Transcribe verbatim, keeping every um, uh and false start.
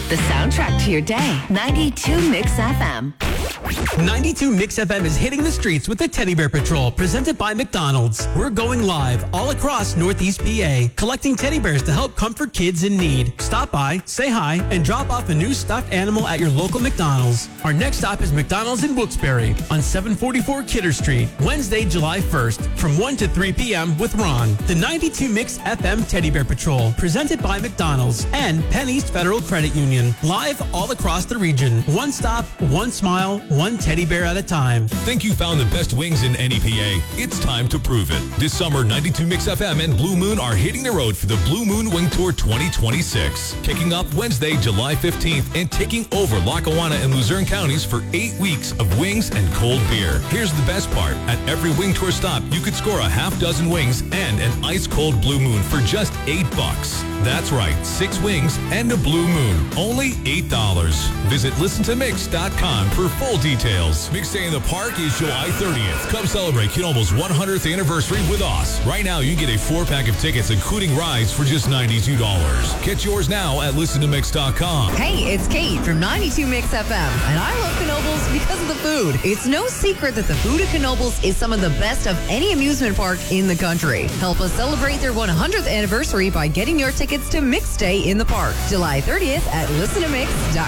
the soundtrack to your day. ninety-two Mix F M. ninety-two Mix F M is hitting the streets with the Teddy Bear Patrol, presented by McDonald's. We're going live all across Northeast P A, collecting teddy bears to help comfort kids in need. Stop by, say hi, and drop off a new stuffed animal at your local McDonald's. Our next stop is McDonald's in Wilkes-Barre on seven forty-four Kidder Street, Wednesday, July first, from one to three p.m. with Ron. The ninety-two Mix F M Teddy Bear Patrol, presented by McDonald's and Penn East Federal Credit Union. Live all across the region. One stop, one smile, one teddy bear at a time. Think you found the best wings in N E P A? It's time to prove it. This summer, ninety-two Mix F M and Blue Moon are hitting the road for the Blue Moon Wing Tour twenty twenty-six. Kicking off Wednesday, July fifteenth, and taking over Lackawanna and Luzerne counties for eight weeks of wings and cold beer. Here's the best part. At every Wing Tour stop, you could score a half dozen wings and an ice-cold Blue Moon for just eight bucks. That's right, six wings and a Blue Moon. Only eight dollars. Visit listen to mix dot com for full details. Mix Day in the Park is July thirtieth. Come celebrate Knoebel's one hundredth anniversary with us. Right now, you get a four-pack of tickets, including rides, for just ninety-two dollars. Get yours now at listen to mix dot com. Hey, it's Kate from ninety-two Mix F M, and I love Knoebel's because of the food. It's no secret that the food at Knoebel's is some of the best of any amusement park in the country. Help us celebrate their one hundredth anniversary by getting your tickets to Mix Day in the Park, July thirtieth at listen to mix dot com.